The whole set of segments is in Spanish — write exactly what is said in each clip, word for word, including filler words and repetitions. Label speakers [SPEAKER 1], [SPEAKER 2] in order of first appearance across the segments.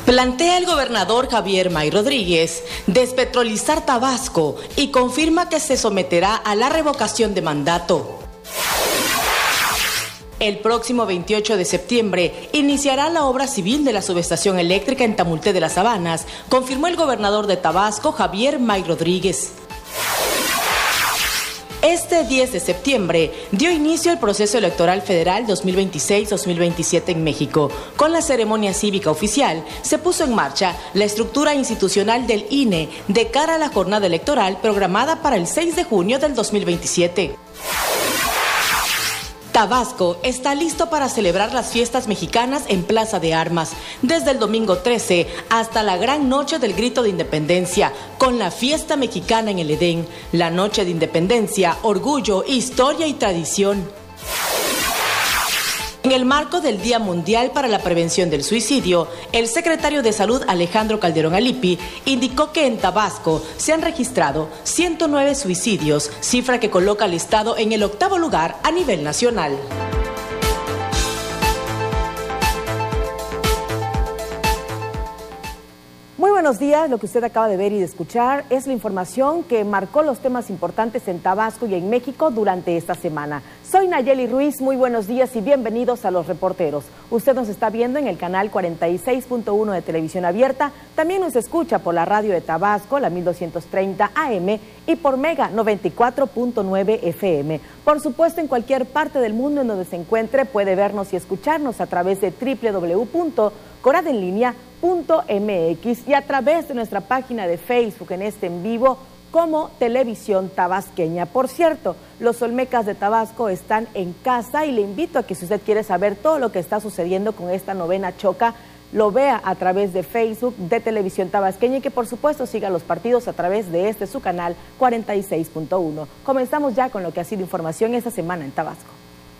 [SPEAKER 1] Plantea el gobernador Javier May Rodríguez despetrolizar Tabasco y confirma que se someterá a la revocación de mandato. El próximo veintiocho de septiembre iniciará la obra civil de la subestación eléctrica en Tamulté de las Sabanas, confirmó el gobernador de Tabasco, Javier May Rodríguez. Este diez de septiembre dio inicio el proceso electoral federal dos mil veintiséis dos mil veintisiete en México. Con la ceremonia cívica oficial se puso en marcha la estructura institucional del I N E de cara a la jornada electoral programada para el seis de junio del dos mil veintisiete. Tabasco está listo para celebrar las fiestas mexicanas en Plaza de Armas, desde el domingo trece hasta la gran noche del Grito de Independencia, con la fiesta mexicana en el Edén, la noche de independencia, orgullo, historia y tradición. En el marco del Día Mundial para la Prevención del Suicidio, el secretario de Salud Alejandro Calderón Alipi indicó que en Tabasco se han registrado ciento nueve suicidios, cifra que coloca al estado en el octavo lugar a nivel nacional.
[SPEAKER 2] Muy buenos días, lo que usted acaba de ver y de escuchar es la información que marcó los temas importantes en Tabasco y en México durante esta semana. Soy Nayeli Ruiz, muy buenos días y bienvenidos a Los Reporteros. Usted nos está viendo en el canal cuarenta y seis punto uno de Televisión Abierta, también nos escucha por la radio de Tabasco, la mil doscientos treinta A M y por Mega noventa y cuatro punto nueve F M. Por supuesto, en cualquier parte del mundo en donde se encuentre puede vernos y escucharnos a través de doble u doble u doble u punto coradenlinea punto m x y a través de nuestra página de Facebook en este en vivo como Televisión Tabasqueña. Por cierto, los Olmecas de Tabasco están en casa y le invito a que si usted quiere saber todo lo que está sucediendo con esta novena choca, lo vea a través de Facebook de Televisión Tabasqueña y que por supuesto siga los partidos a través de este su canal cuarenta y seis punto uno. Comenzamos ya con lo que ha sido información esta semana en Tabasco.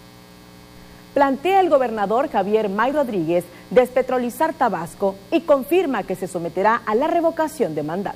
[SPEAKER 2] Plantea el gobernador Javier May Rodríguez despetrolizar Tabasco y confirma que se someterá a la revocación de mandato.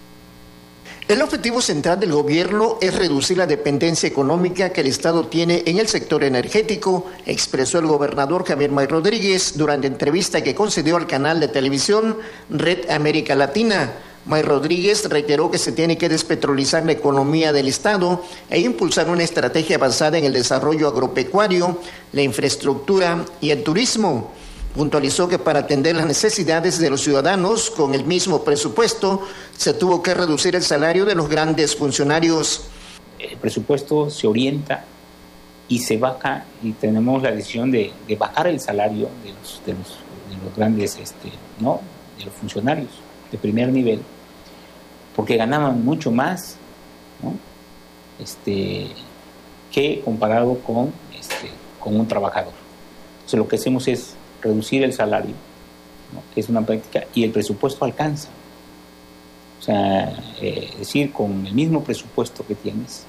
[SPEAKER 3] El objetivo central del gobierno es reducir la dependencia económica que el Estado tiene en el sector energético, expresó el gobernador Javier May Rodríguez durante entrevista que concedió al canal de televisión Red América Latina. May Rodríguez reiteró que se tiene que despetrolizar la economía del Estado e impulsar una estrategia basada en el desarrollo agropecuario, la infraestructura y el turismo. Puntualizó que para atender las necesidades de los ciudadanos con el mismo presupuesto se tuvo que reducir el salario de los grandes funcionarios.
[SPEAKER 4] El presupuesto se orienta y se baja y tenemos la decisión de, de bajar el salario de los, de los, de los grandes, este, ¿no? de los funcionarios de primer nivel, porque ganaban mucho más, ¿no? este, que comparado con, este, con un trabajador. Entonces lo que hacemos es reducir el salario, ¿no? que es una práctica, y el presupuesto alcanza. O sea, eh, es decir, con el mismo presupuesto que tienes,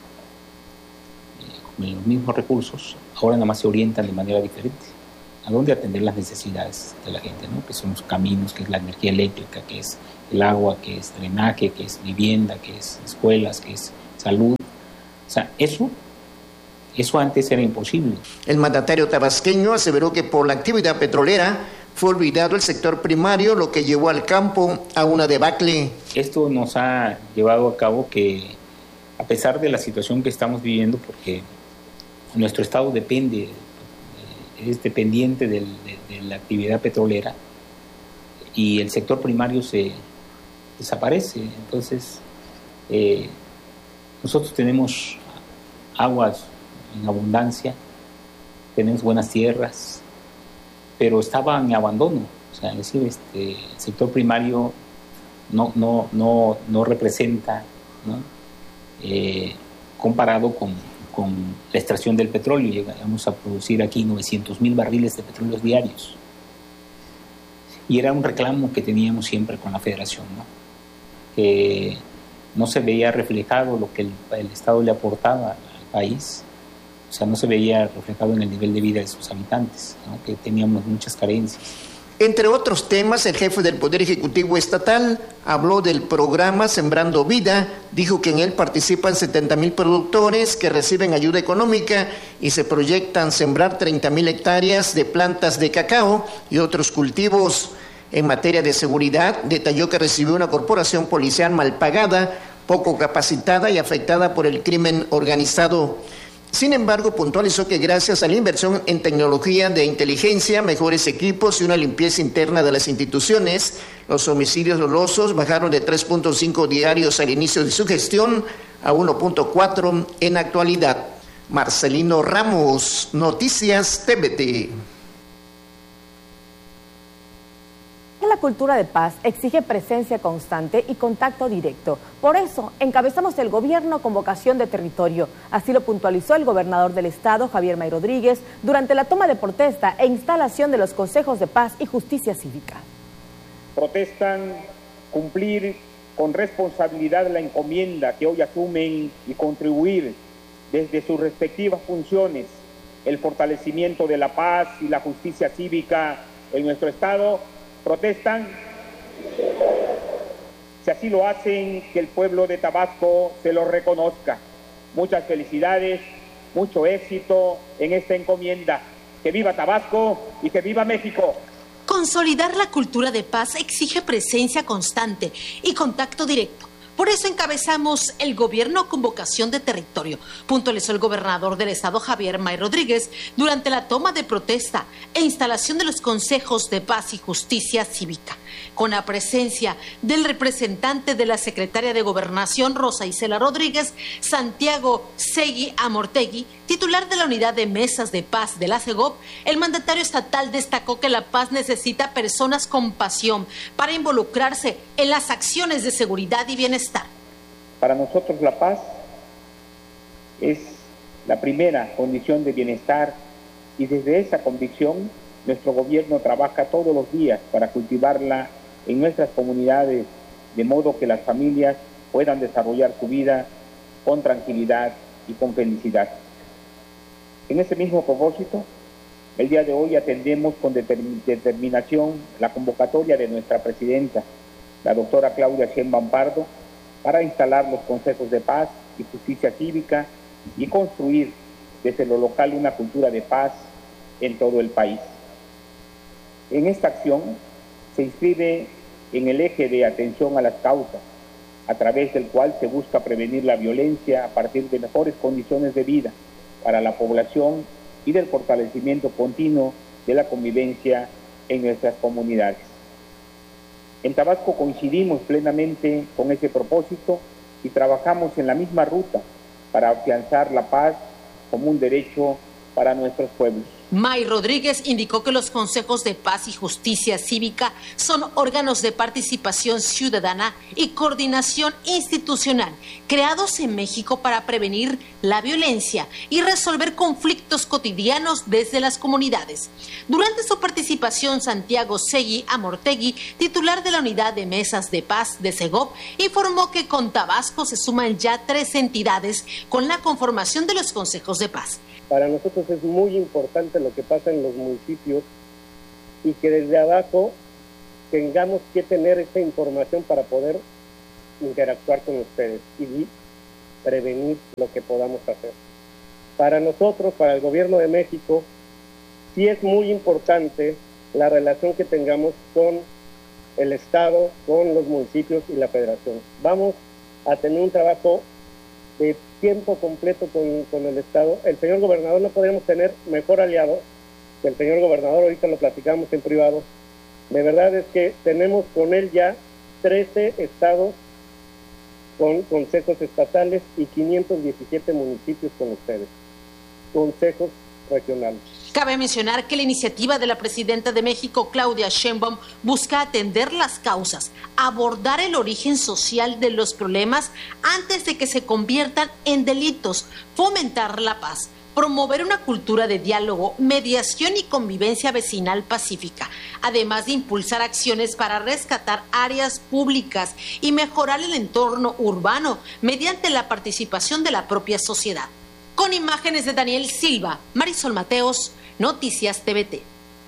[SPEAKER 4] eh, con los mismos recursos, ahora nada más se orientan de manera diferente. ¿A dónde atender las necesidades de la gente, ¿no? que son los caminos, que es la energía eléctrica, que es el agua, que es drenaje, que es vivienda, que es escuelas, que es salud? O sea, eso, eso antes era imposible.
[SPEAKER 3] El mandatario tabasqueño aseveró que por la actividad petrolera fue olvidado el sector primario, lo que llevó al campo a una debacle. Esto nos ha llevado a cabo que, a pesar de la situación que estamos viviendo, porque nuestro estado depende es dependiente del, de, de la actividad petrolera y el sector primario se desaparece. Entonces, eh, nosotros tenemos aguas en abundancia, tenemos buenas tierras, pero estaba en abandono. O sea, es decir, este, el sector primario no, no, no, no representa, ¿no? Eh, comparado con con la extracción del petróleo. Llegamos a producir aquí novecientos mil barriles de petróleo diarios. Y era un reclamo que teníamos siempre con la Federación, ¿no? Que no se veía reflejado lo que el, el Estado le aportaba al país. O sea, no se veía reflejado en el nivel de vida de sus habitantes, ¿no? Que teníamos muchas carencias. Entre otros temas, el jefe del Poder Ejecutivo Estatal habló del programa Sembrando Vida, dijo que en él participan setenta mil productores que reciben ayuda económica y se proyectan sembrar treinta mil hectáreas de plantas de cacao y otros cultivos. En materia de seguridad, detalló que recibió una corporación policial mal pagada, poco capacitada y afectada por el crimen organizado. Sin embargo, puntualizó que gracias a la inversión en tecnología de inteligencia, mejores equipos y una limpieza interna de las instituciones, los homicidios dolosos bajaron de tres punto cinco diarios al inicio de su gestión a uno punto cuatro en actualidad. Marcelino Ramos, Noticias T V T.
[SPEAKER 2] La cultura de paz exige presencia constante y contacto directo. Por eso, encabezamos el gobierno con vocación de territorio. Así lo puntualizó el gobernador del estado, Javier May Rodríguez, durante la toma de protesta e instalación de los consejos de paz y justicia cívica.
[SPEAKER 5] Protestan cumplir con responsabilidad la encomienda que hoy asumen y contribuir desde sus respectivas funciones el fortalecimiento de la paz y la justicia cívica en nuestro estado. Protestan, si así lo hacen, que el pueblo de Tabasco se lo reconozca. Muchas felicidades, mucho éxito en esta encomienda. Que viva Tabasco y que viva México.
[SPEAKER 6] Consolidar la cultura de paz exige presencia constante y contacto directo. Por eso encabezamos el gobierno con vocación de territorio, puntualizó el gobernador del estado, Javier May Rodríguez, durante la toma de protesta e instalación de los consejos de paz y justicia cívica, con la presencia del representante de la secretaria de Gobernación, Rosa Isela Rodríguez, Santiago Segui Amortegui, titular de la unidad de mesas de paz de la CEGOP. El mandatario estatal destacó que la paz necesita personas con pasión para involucrarse en las acciones de seguridad y bienestar.
[SPEAKER 5] Para nosotros la paz es la primera condición de bienestar y desde esa convicción nuestro gobierno trabaja todos los días para cultivarla en nuestras comunidades, de modo que las familias puedan desarrollar su vida con tranquilidad y con felicidad. En ese mismo propósito, el día de hoy atendemos con determin- determinación la convocatoria de nuestra presidenta, la doctora Claudia Sheinbaum Pardo, para instalar los consejos de paz y justicia cívica y construir desde lo local una cultura de paz en todo el país. En esta acción se inscribe en el eje de atención a las causas, a través del cual se busca prevenir la violencia a partir de mejores condiciones de vida para la población y del fortalecimiento continuo de la convivencia en nuestras comunidades. En Tabasco coincidimos plenamente con ese propósito y trabajamos en la misma ruta para afianzar la paz como un derecho para nuestros pueblos.
[SPEAKER 6] May Rodríguez indicó que los consejos de paz y justicia cívica son órganos de participación ciudadana y coordinación institucional creados en México para prevenir la violencia y resolver conflictos cotidianos desde las comunidades. Durante su participación, Santiago Segui Amortegui, titular de la unidad de mesas de paz de CEGOP, informó que con Tabasco se suman ya tres entidades con la conformación de los consejos de paz.
[SPEAKER 7] Para nosotros es muy importante lo que pasa en los municipios y que desde abajo tengamos que tener esta información para poder interactuar con ustedes y prevenir lo que podamos hacer. Para nosotros, para el gobierno de México, sí es muy importante la relación que tengamos con el Estado, con los municipios y la Federación. Vamos a tener un trabajo de tiempo completo con, con el Estado. El señor gobernador no podemos tener mejor aliado que el señor gobernador, ahorita lo platicamos en privado. De verdad es que tenemos con él ya trece estados con consejos estatales y quinientos diecisiete municipios con ustedes, consejos regionales.
[SPEAKER 6] Cabe mencionar que la iniciativa de la presidenta de México, Claudia Sheinbaum, busca atender las causas, abordar el origen social de los problemas antes de que se conviertan en delitos, fomentar la paz, promover una cultura de diálogo, mediación y convivencia vecinal pacífica, además de impulsar acciones para rescatar áreas públicas y mejorar el entorno urbano mediante la participación de la propia sociedad. Con imágenes de Daniel Silva, Marisol Mateos, Noticias T V T.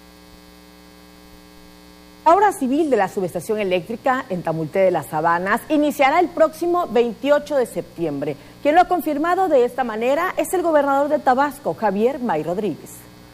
[SPEAKER 2] La obra civil de la subestación eléctrica en Tamulté de las Sabanas iniciará el próximo veintiocho de septiembre. Quien lo ha confirmado de esta manera es el gobernador de Tabasco, Javier May Rodríguez.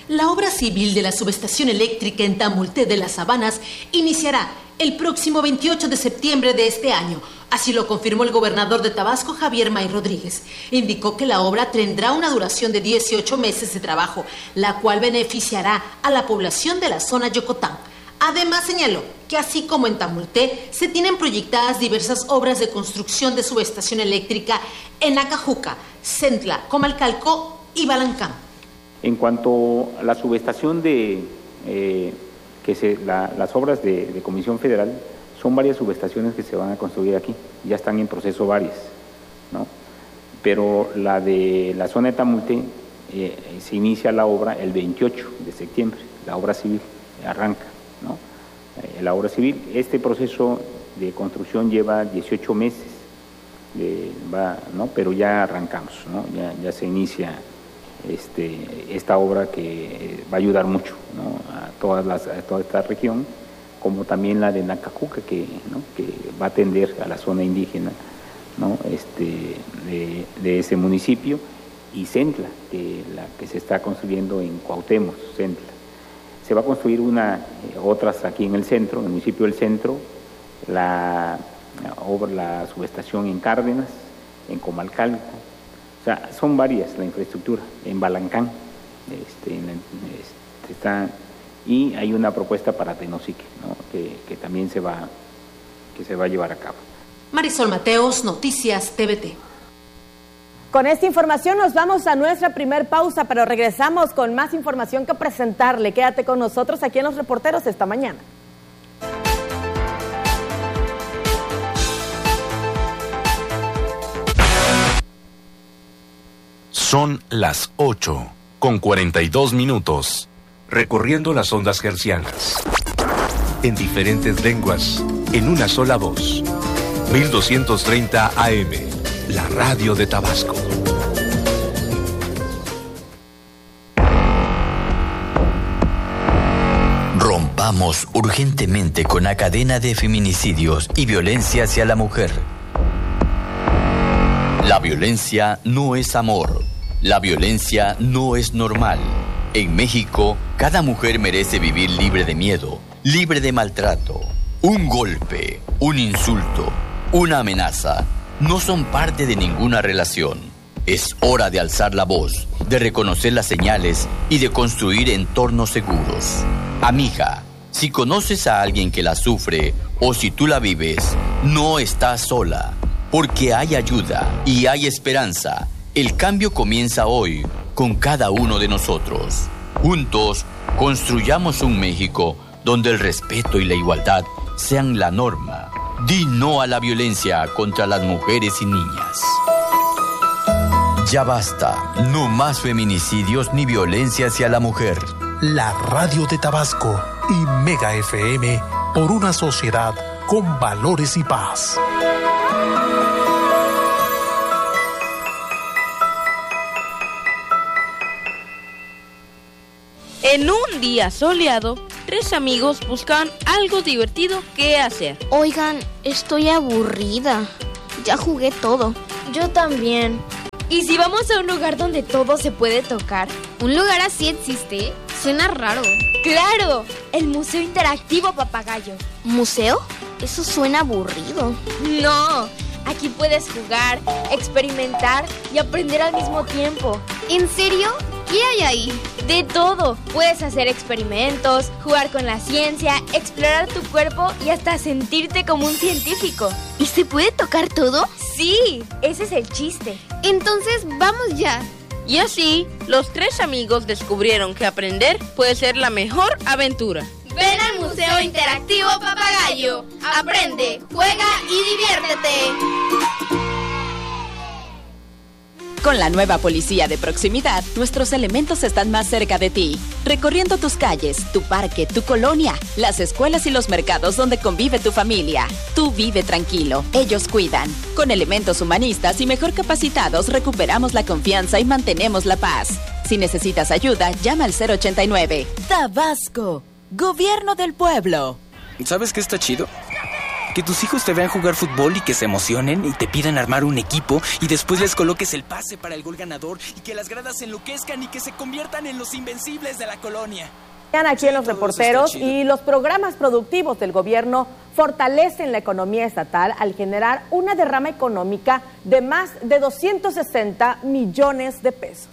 [SPEAKER 6] La obra civil de la subestación eléctrica en Tamulte de las Sabanas iniciará el próximo veintiocho de septiembre de este año. Así lo confirmó el gobernador de Tabasco, Javier May Rodríguez. Indicó que la obra tendrá una duración de dieciocho meses de trabajo, la cual beneficiará a la población de la zona Yocotán. Además señaló que así como en Tamulte, se tienen proyectadas diversas obras de construcción de subestación eléctrica en Acajuca, Centla, Comalcalco y Balancán.
[SPEAKER 4] En cuanto a la subestación de eh, que se, la, las obras de, de Comisión Federal, son varias subestaciones que se van a construir aquí, ya están en proceso varias, ¿no? Pero la de la zona de Tamulte eh, se inicia la obra el veintiocho de septiembre, la obra civil arranca, ¿no? Eh, la obra civil, este proceso de construcción lleva dieciocho meses, de, va, ¿no? Pero ya arrancamos, ¿no? Ya, ya se inicia este, esta obra que va a ayudar mucho, ¿no? a, todas las, a toda esta región, como también la de Nacajuca, que, ¿no? que va a atender a la zona indígena, ¿no? este, de, de ese municipio, y Centla, que la que se está construyendo en Cuauhtémoc, Centla. Se va a construir una, eh, otras aquí en el centro, en el municipio del centro, la, la obra, la subestación en Cárdenas, en Comalcalco, o sea, son varias la infraestructura, en Balancán, este, en, este, está, y hay una propuesta para Tenosique, ¿no? que, que también se va, que se va a llevar a cabo.
[SPEAKER 6] Marisol Mateos, Noticias T V T.
[SPEAKER 2] Con esta información nos vamos a nuestra primer pausa, pero regresamos con más información que presentarle. Quédate con nosotros aquí en Los Reporteros esta mañana.
[SPEAKER 8] Son las ocho con cuarenta y dos minutos. Recorriendo las ondas hercianas. En diferentes lenguas, en una sola voz. mil doscientos treinta A M, la radio de Tabasco.
[SPEAKER 9] Rompamos urgentemente con la cadena de feminicidios y violencia hacia la mujer. La violencia no es amor. La violencia no es normal. En México, cada mujer merece vivir libre de miedo, libre de maltrato. Un golpe, un insulto, una amenaza no son parte de ninguna relación. Es hora de alzar la voz, de reconocer las señales y de construir entornos seguros. Amiga, si conoces a alguien que la sufre o si tú la vives, no estás sola, porque hay ayuda y hay esperanza. El cambio comienza hoy con cada uno de nosotros. Juntos, construyamos un México donde el respeto y la igualdad sean la norma. Di no a la violencia contra las mujeres y niñas. Ya basta, no más feminicidios ni violencia hacia la mujer.
[SPEAKER 10] La radio de Tabasco y Mega F M por una sociedad con valores y paz.
[SPEAKER 11] En un día soleado, tres amigos buscaban algo divertido que hacer.
[SPEAKER 12] Oigan, estoy aburrida. Ya jugué todo.
[SPEAKER 13] Yo también. ¿Y si vamos a un lugar donde todo se puede tocar?
[SPEAKER 12] ¿Un lugar así existe? Suena raro.
[SPEAKER 13] ¡Claro! El Museo Interactivo Papagayo.
[SPEAKER 12] ¿Museo? Eso suena aburrido.
[SPEAKER 13] No, aquí puedes jugar, experimentar y aprender al mismo tiempo.
[SPEAKER 12] ¿En serio? ¿Qué hay ahí?
[SPEAKER 13] De todo. Puedes hacer experimentos, jugar con la ciencia, explorar tu cuerpo y hasta sentirte como un científico.
[SPEAKER 12] ¿Y se puede tocar todo?
[SPEAKER 13] Sí, ese es el chiste.
[SPEAKER 12] Entonces, vamos ya.
[SPEAKER 11] Y así, los tres amigos descubrieron que aprender puede ser la mejor aventura.
[SPEAKER 12] Ven al Museo Interactivo Papagayo. Aprende, juega y diviértete.
[SPEAKER 1] Con la nueva policía de proximidad, nuestros elementos están más cerca de ti, recorriendo tus calles, tu parque, tu colonia, las escuelas y los mercados donde convive tu familia. Tú vive tranquilo, ellos cuidan. Con elementos humanistas y mejor capacitados, recuperamos la confianza y mantenemos la paz. Si necesitas ayuda, llama al cero ochenta y nueve. Tabasco, Gobierno del Pueblo.
[SPEAKER 14] ¿Sabes qué está chido? Que tus hijos te vean jugar fútbol y que se emocionen y te pidan armar un equipo y después les coloques el pase para el gol ganador y que las gradas se enloquezcan y que se conviertan en los invencibles de la colonia.
[SPEAKER 2] Aquí en Los Reporteros, y los programas productivos del gobierno fortalecen la economía estatal al generar una derrama económica de más de doscientos sesenta millones de pesos.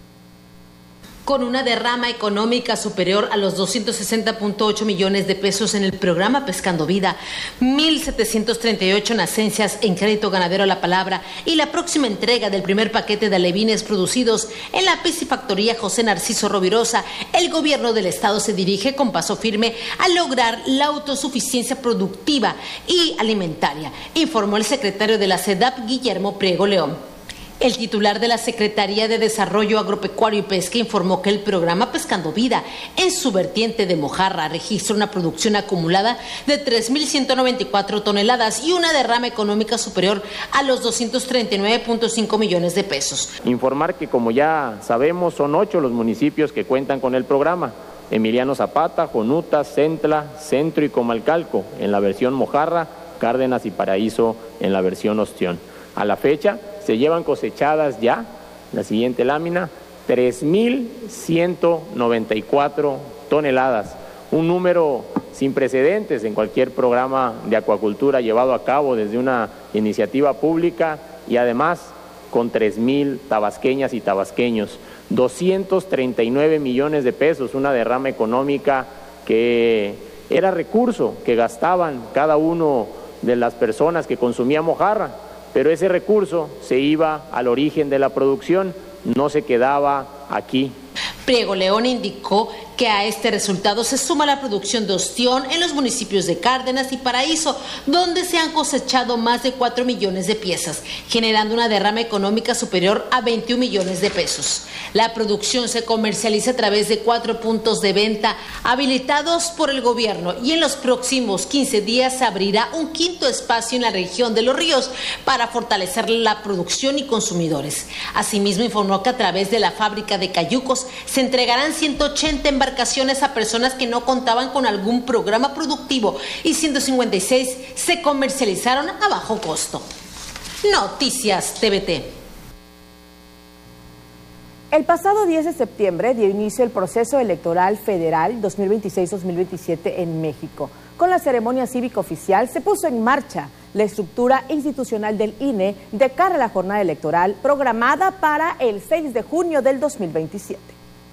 [SPEAKER 6] Con una derrama económica superior a los doscientos sesenta punto ocho millones de pesos en el programa Pescando Vida, mil setecientos treinta y ocho nacencias en crédito ganadero a la palabra y la próxima entrega del primer paquete de alevines producidos en la piscifactoría José Narciso Rovirosa, el gobierno del estado se dirige con paso firme a lograr la autosuficiencia productiva y alimentaria, informó el secretario de la SEDAP, Guillermo Priego León. El titular de la Secretaría de Desarrollo Agropecuario y Pesca informó que el programa Pescando Vida, en su vertiente de mojarra, registra una producción acumulada de tres mil ciento noventa y cuatro toneladas y una derrama económica superior a los doscientos treinta y nueve punto cinco millones de pesos.
[SPEAKER 15] Informar que, como ya sabemos, son ocho los municipios que cuentan con el programa: Emiliano Zapata, Jonuta, Centla, Centro y Comalcalco en la versión mojarra, Cárdenas y Paraíso en la versión ostión. A la fecha se llevan cosechadas ya, la siguiente lámina, tres mil ciento noventa y cuatro toneladas, un número sin precedentes en cualquier programa de acuacultura llevado a cabo desde una iniciativa pública, y además con tres mil tabasqueñas y tabasqueños, doscientos treinta y nueve millones de pesos, una derrama económica que era recurso que gastaban cada uno de las personas que consumían mojarra. Pero ese recurso se iba al origen de la producción, no se quedaba aquí.
[SPEAKER 6] Priego León indicó que a este resultado se suma la producción de ostión en los municipios de Cárdenas y Paraíso, donde se han cosechado más de cuatro millones de piezas, generando una derrama económica superior a veintiún millones de pesos. La producción se comercializa a través de cuatro puntos de venta habilitados por el gobierno, y en los próximos quince días se abrirá un quinto espacio en la región de Los Ríos para fortalecer la producción y consumidores. Asimismo, informó que a través de la fábrica de cayucos se entregarán ciento ochenta embarcaciones a personas que no contaban con algún programa productivo y ciento cincuenta y seis se comercializaron a bajo costo. Noticias T V T.
[SPEAKER 2] El pasado diez de septiembre dio inicio el proceso electoral federal dos mil veintiséis dos mil veintisiete en México. Con la ceremonia cívica oficial se puso en marcha la estructura institucional del I N E de cara a la jornada electoral programada para el seis de junio del dos mil veintisiete.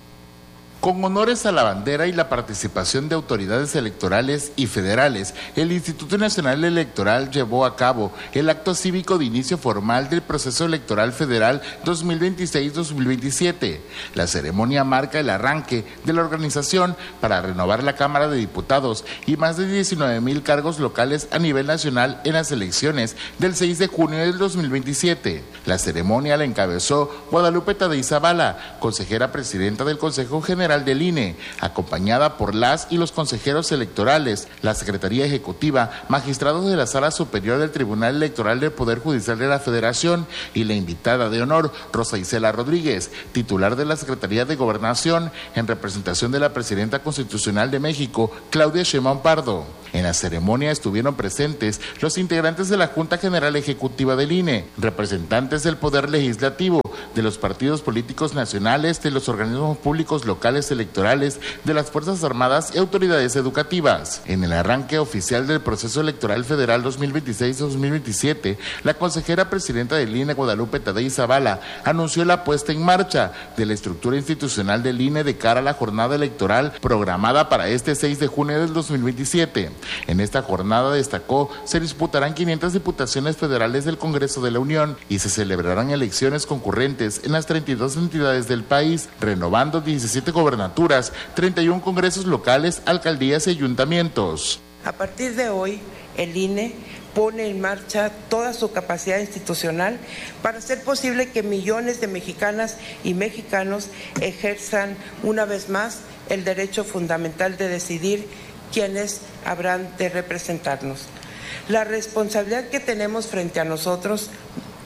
[SPEAKER 16] Con honores a la bandera y la participación de autoridades electorales y federales, el Instituto Nacional Electoral llevó a cabo el acto cívico de inicio formal del proceso electoral federal dos mil veintiséis dos mil veintisiete. La ceremonia marca el arranque de la organización para renovar la Cámara de Diputados y más de diecinueve mil cargos locales a nivel nacional en las elecciones del seis de junio del dos mil veintisiete. La ceremonia la encabezó Guadalupe Tadei Zavala, consejera presidenta del Consejo General del I N E, acompañada por las y los consejeros electorales, la Secretaría Ejecutiva, magistrados de la Sala Superior del Tribunal Electoral del Poder Judicial de la Federación y la invitada de honor, Rosa Isela Rodríguez, titular de la Secretaría de Gobernación, en representación de la Presidenta Constitucional de México, Claudia Sheinbaum Pardo. En la ceremonia estuvieron presentes los integrantes de la Junta General Ejecutiva del I N E, representantes del Poder Legislativo, de los partidos políticos nacionales, de los organismos públicos locales electorales, de las Fuerzas Armadas y autoridades educativas. En el arranque oficial del proceso electoral federal dos mil veintiséis dos mil veintisiete, la consejera presidenta del I N E, Guadalupe Tadei Zavala, anunció la puesta en marcha de la estructura institucional del I N E de cara a la jornada electoral programada para este seis de junio del dos mil veintisiete. En esta jornada, destacó, se disputarán quinientas diputaciones federales del Congreso de la Unión y se celebrarán elecciones concurrentes en las treinta y dos entidades del país, renovando diecisiete gobernaturas, treinta y uno congresos locales, alcaldías y ayuntamientos.
[SPEAKER 17] A partir de hoy, el I N E pone en marcha toda su capacidad institucional para hacer posible que millones de mexicanas y mexicanos ejerzan una vez más el derecho fundamental de decidir quiénes habrán de representarnos. La responsabilidad que tenemos frente a nosotros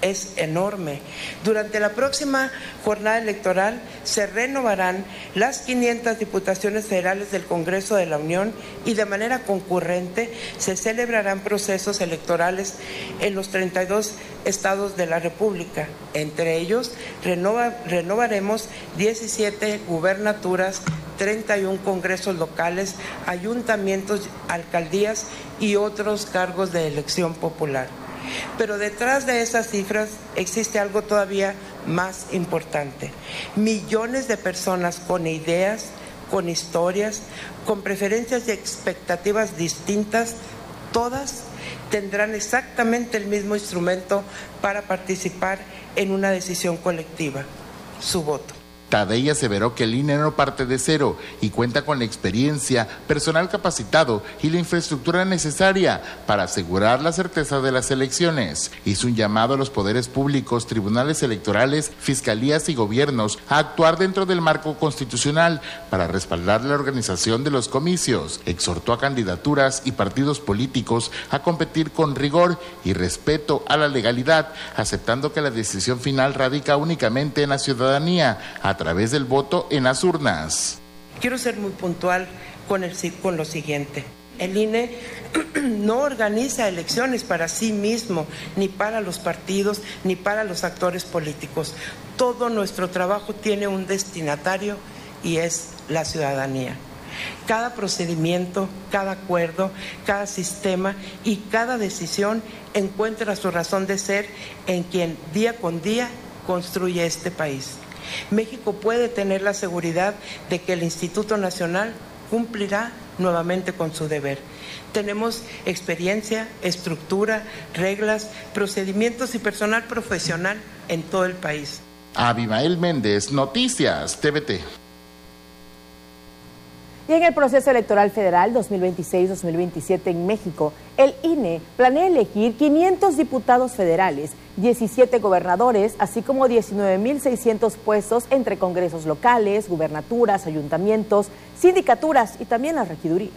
[SPEAKER 17] es enorme. Durante la próxima jornada electoral se renovarán las quinientas diputaciones federales del Congreso de la Unión y de manera concurrente se celebrarán procesos electorales en los treinta y dos estados de la República. Entre ellos, renova, renovaremos diecisiete gubernaturas, treinta y uno congresos locales, ayuntamientos, alcaldías y otros cargos de elección popular. Pero detrás de esas cifras existe algo todavía más importante. Millones de personas con ideas, con historias, con preferencias y expectativas distintas, todas tendrán exactamente el mismo instrumento para participar en una decisión colectiva, su voto.
[SPEAKER 16] Tadei aseveró que el I N E no parte de cero y cuenta con la experiencia, personal capacitado y la infraestructura necesaria para asegurar la certeza de las elecciones. Hizo un llamado a los poderes públicos, tribunales electorales, fiscalías y gobiernos a actuar dentro del marco constitucional para respaldar la organización de los comicios. Exhortó a candidaturas y partidos políticos a competir con rigor y respeto a la legalidad, aceptando que la decisión final radica únicamente en la ciudadanía, a través del voto en las urnas.
[SPEAKER 17] Quiero ser muy puntual con, el, con lo siguiente. El I N E no organiza elecciones para sí mismo, ni para los partidos, ni para los actores políticos. Todo nuestro trabajo tiene un destinatario y es la ciudadanía. Cada procedimiento, cada acuerdo, cada sistema y cada decisión encuentra su razón de ser en quien día con día construye este país. México puede tener la seguridad de que el Instituto Nacional cumplirá nuevamente con su deber. Tenemos experiencia, estructura, reglas, procedimientos y personal profesional en todo el país.
[SPEAKER 16] Abimael Méndez, Noticias T V T.
[SPEAKER 2] Y en el proceso electoral federal dos mil veintiséis dos mil veintisiete en México, el I N E planea elegir quinientos diputados federales, diecisiete gobernadores, así como diecinueve mil seiscientos puestos entre congresos locales, gubernaturas, ayuntamientos, sindicaturas y también las regidurías.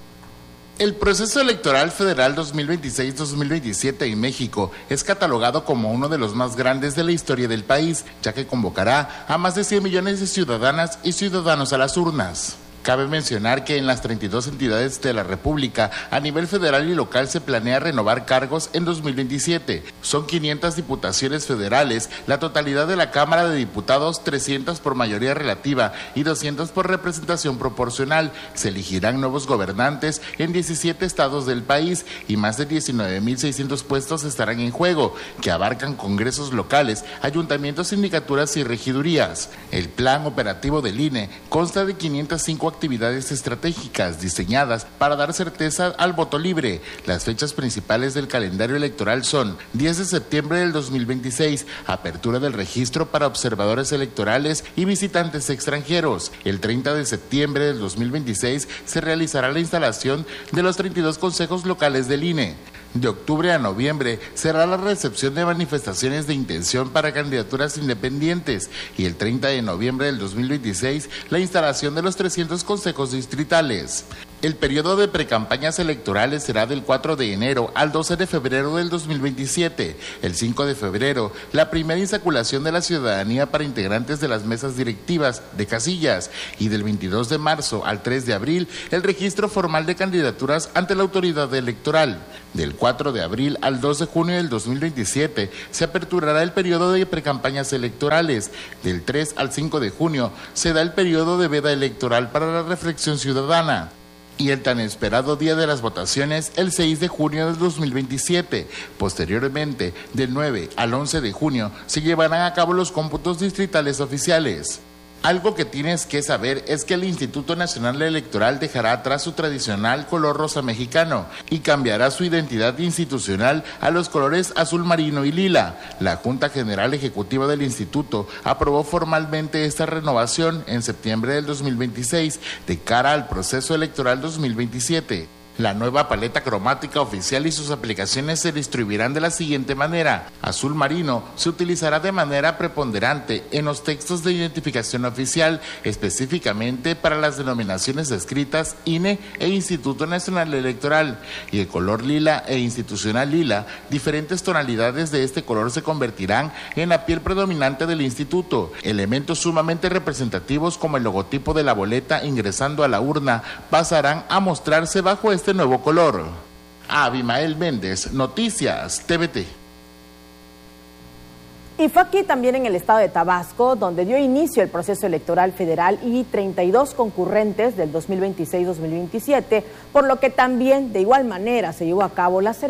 [SPEAKER 16] El proceso electoral federal dos mil veintiséis dos mil veintisiete en México es catalogado como uno de los más grandes de la historia del país, ya que convocará a más de cien millones de ciudadanas y ciudadanos a las urnas. Cabe mencionar que en las treinta y dos entidades de la República, a nivel federal y local, se planea renovar cargos en dos mil veintisiete. Son quinientas diputaciones federales, la totalidad de la Cámara de Diputados, trescientas por mayoría relativa y doscientas por representación proporcional. Se elegirán nuevos gobernantes en diecisiete estados del país y más de diecinueve mil seiscientos puestos estarán en juego, que abarcan congresos locales, ayuntamientos, sindicaturas y regidurías. El plan operativo del I N E consta de quinientas cinco actividades estratégicas diseñadas para dar certeza al voto libre. Las fechas principales del calendario electoral son diez de septiembre del dos mil veintiséis, apertura del registro para observadores electorales y visitantes extranjeros. El treinta de septiembre del dos mil veintiséis se realizará la instalación de los treinta y dos consejos locales del I N E. De octubre a noviembre será la recepción de manifestaciones de intención para candidaturas independientes y el treinta de noviembre del dos mil veintiséis la instalación de los trescientos consejos distritales. El periodo de precampañas electorales será del cuatro de enero al doce de febrero del dos mil veintisiete. El cinco de febrero, la primera insaculación de la ciudadanía para integrantes de las mesas directivas de casillas y del veintidós de marzo al tres de abril, el registro formal de candidaturas ante la autoridad electoral. Del cuatro de abril al dos de junio del dos mil veintisiete se aperturará el periodo de precampañas electorales. Del tres al cinco de junio se da el periodo de veda electoral para la reflexión ciudadana. Y el tan esperado día de las votaciones, el seis de junio del dos mil veintisiete. Posteriormente, del nueve al once de junio, se llevarán a cabo los cómputos distritales oficiales. Algo que tienes que saber es que el Instituto Nacional Electoral dejará atrás su tradicional color rosa mexicano y cambiará su identidad institucional a los colores azul marino y lila. La Junta General Ejecutiva del Instituto aprobó formalmente esta renovación en septiembre del dos mil veintiséis de cara al proceso electoral dos mil veintisiete. La nueva paleta cromática oficial y sus aplicaciones se distribuirán de la siguiente manera. Azul marino se utilizará de manera preponderante en los textos de identificación oficial, específicamente para las denominaciones escritas I N E e Instituto Nacional Electoral. Y el color lila e institucional lila, diferentes tonalidades de este color se convertirán en la piel predominante del instituto. Elementos sumamente representativos como el logotipo de la boleta ingresando a la urna pasarán a mostrarse bajo este nuevo color. Abimael Méndez, Noticias T V T.
[SPEAKER 2] Y fue aquí también en el estado de Tabasco donde dio inicio el proceso electoral federal y treinta y dos concurrentes del dos mil veintiséis dos mil veintisiete, por lo que también de igual manera se llevó a cabo la ceremonia.